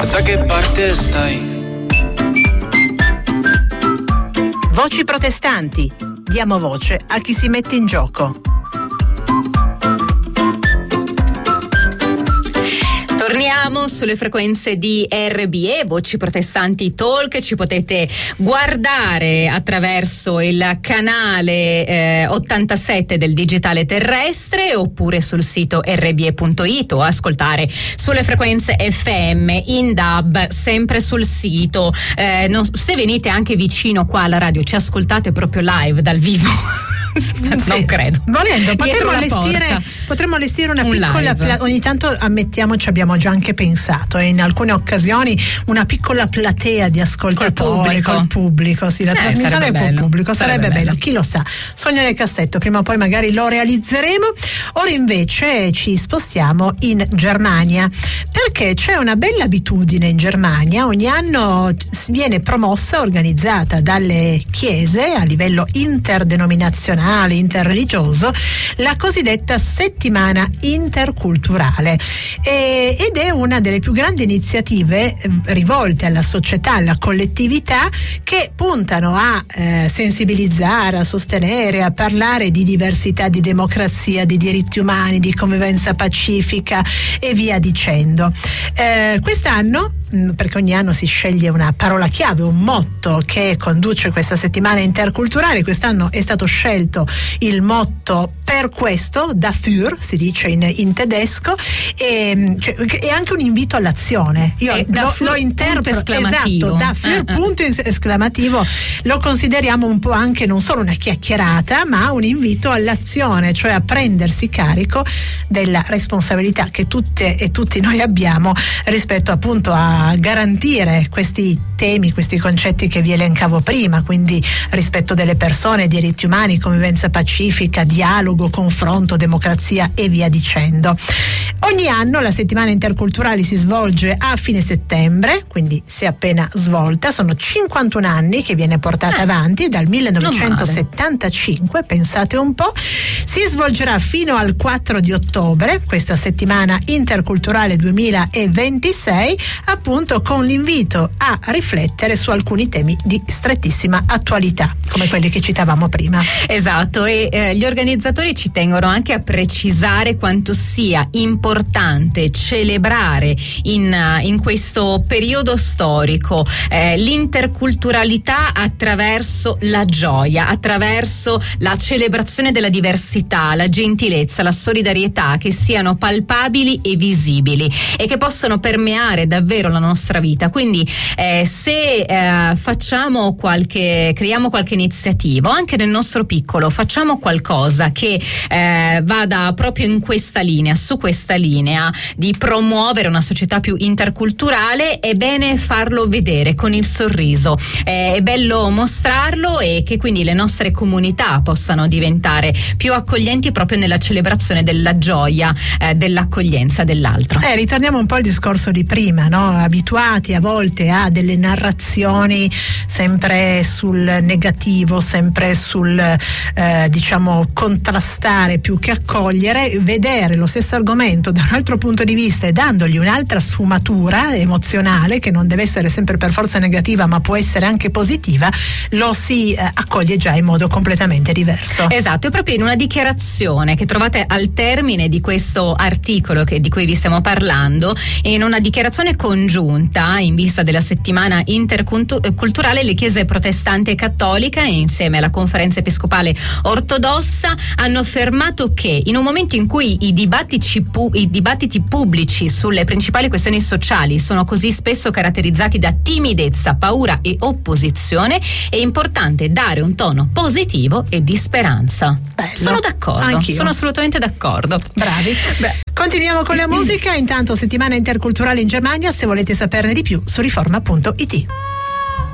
Da che parte stai? Voci protestanti. Diamo voce a chi si mette in gioco. Torniamo sulle frequenze di RBE, Voci Protestanti Talk. Ci potete guardare attraverso il canale 87 del digitale terrestre oppure sul sito rbe.it o ascoltare sulle frequenze FM in DAB sempre sul sito. Se venite anche vicino qua alla radio, ci ascoltate proprio live dal vivo. Non credo. Volendo potremmo allestire una piccola ogni tanto, ammettiamoci, abbiamo già anche pensato, e in alcune occasioni una piccola platea di ascoltatori col pubblico, sì, la trasmissione col pubblico sarebbe bello. Chi lo sa, sogno nel cassetto, prima o poi magari lo realizzeremo. Ora invece ci spostiamo in Germania, perché c'è una bella abitudine in Germania. Ogni anno viene promossa, organizzata dalle chiese a livello interdenominazionale, interreligioso, la cosiddetta settimana interculturale, ed è una delle più grandi iniziative rivolte alla società, alla collettività, che puntano a sensibilizzare, a sostenere, a parlare di diversità, di democrazia, di diritti umani, di convivenza pacifica e via dicendo. Quest'anno, perché ogni anno si sceglie una parola chiave, un motto che conduce questa settimana interculturale, quest'anno è stato scelto il motto per questo, dafür si dice in tedesco, e è anche un invito all'azione. Io lo interpreto, esatto, dafür, punto esclamativo, lo consideriamo un po' anche non solo una chiacchierata, ma un invito all'azione, cioè a prendersi carico della responsabilità che tutte e tutti noi abbiamo rispetto appunto a garantire questi temi, questi concetti che vi elencavo prima, quindi rispetto delle persone, diritti umani, convivenza pacifica, dialogo, confronto, democrazia e via dicendo. Ogni anno la settimana interculturale si svolge a fine settembre, quindi si è appena svolta, sono 51 anni che viene portata avanti dal 1975, pensate un po'. Si svolgerà fino al 4 di ottobre questa settimana interculturale 2026, appunto con l'invito a riflettere su alcuni temi di strettissima attualità, come quelli che citavamo prima. Esatto, e gli organizzatori ci tengono anche a precisare quanto sia importante celebrare in questo periodo storico l'interculturalità attraverso la gioia, attraverso la celebrazione della diversità, la gentilezza, la solidarietà, che siano palpabili e visibili e che possano permeare davvero la nostra vita. Quindi se creiamo qualche iniziativa, anche nel nostro piccolo, facciamo qualcosa che vada proprio in questa linea, su questa linea di promuovere una società più interculturale, è bene farlo vedere con il sorriso, è bello mostrarlo, e che quindi le nostre comunità possano diventare più accoglienti proprio nella celebrazione della gioia, dell'accoglienza dell'altro. Ritorniamo un po' al discorso di prima, no? Abituati a volte a delle narrazioni sempre sul negativo, sempre sul diciamo contrastare più che accogliere. Vedere lo stesso argomento da un altro punto di vista e dandogli un'altra sfumatura emozionale, che non deve essere sempre per forza negativa ma può essere anche positiva, lo si accoglie già in modo completamente diverso. Esatto, è proprio in una dichiarazione che trovate al termine di questo articolo di cui vi stiamo parlando, in una dichiarazione congiunta in vista della settimana interculturale, le chiese protestante e cattolica, insieme alla conferenza episcopale ortodossa, hanno affermato che in un momento in cui i dibattiti pubblici sulle principali questioni sociali sono così spesso caratterizzati da timidezza, paura e opposizione, è importante dare un tono positivo e di speranza. Bello. Sono d'accordo. Anch'io. Sono assolutamente d'accordo. Bravi. Continuiamo con la musica. Intanto settimana interculturale in Germania, se volete saperne di più su riforma.it.